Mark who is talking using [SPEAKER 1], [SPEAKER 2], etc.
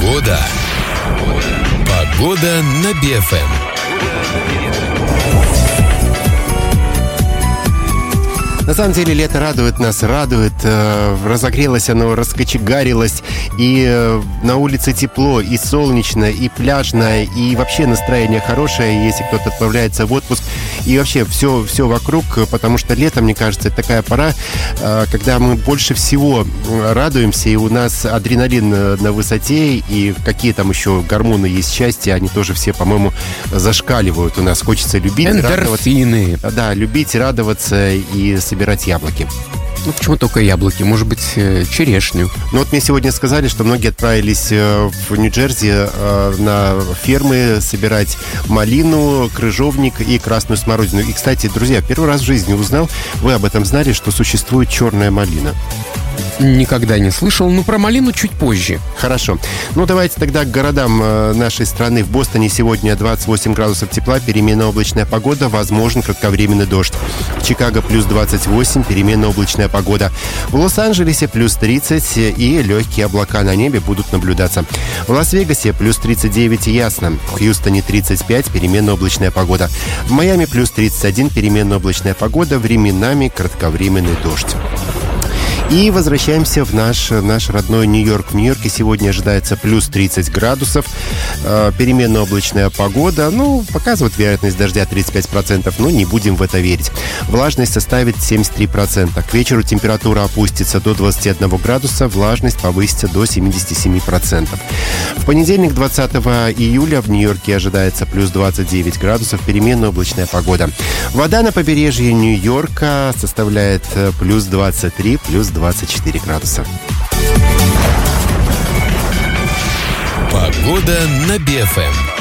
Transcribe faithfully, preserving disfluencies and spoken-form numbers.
[SPEAKER 1] Погода. Погода на би эф эм.
[SPEAKER 2] На самом деле лето радует нас, радует. Э, разогрелось оно, раскочегарилось. И э, на улице тепло, и солнечно, и пляжно, и вообще настроение хорошее, если кто-то отправляется в отпуск. И вообще все, все вокруг, потому что лето, мне кажется, это такая пора, э, когда мы больше всего радуемся, и у нас адреналин на высоте, и какие там еще гормоны есть счастья, они тоже все, по-моему, зашкаливают. У нас хочется любить,
[SPEAKER 3] эндорфины.
[SPEAKER 2] радоваться. Да, любить, радоваться и собирать яблоки.
[SPEAKER 3] Ну, почему только яблоки? Может быть, черешню?
[SPEAKER 2] Ну, вот мне сегодня сказали, что многие отправились в Нью-Джерси на фермы собирать малину, крыжовник и красную смородину. И, кстати, друзья, первый раз в жизни узнал, вы об этом знали, что существует черная малина?
[SPEAKER 3] Никогда не слышал, но про малину чуть позже.
[SPEAKER 2] Хорошо. Ну, давайте тогда к городам нашей страны. В Бостоне сегодня двадцать восемь градусов тепла, переменная облачная погода, возможен кратковременный дождь. В Чикаго плюс двадцать восемь, переменная облачная погода. В Лос-Анджелесе плюс тридцать и легкие облака на небе будут наблюдаться. В Лас-Вегасе плюс тридцать девять, ясно. В Хьюстоне тридцать пять, переменная облачная погода. В Майами плюс тридцать один, переменная облачная погода, временами кратковременный дождь. И возвращаемся в наш, наш родной Нью-Йорк. В Нью-Йорке сегодня ожидается плюс тридцать градусов, э, переменная облачная погода. Ну, показывает вероятность дождя тридцать пять процентов, но не будем в это верить. Влажность составит семьдесят три процента. К вечеру температура опустится до двадцати одного градуса, влажность повысится до семидесяти семи процентов. В понедельник, двадцатого июля, в Нью-Йорке ожидается плюс двадцать девять градусов, переменная облачная погода. Вода на побережье Нью-Йорка составляет плюс двадцать три, плюс двадцать четыре градуса.
[SPEAKER 1] Погода на би эф эм.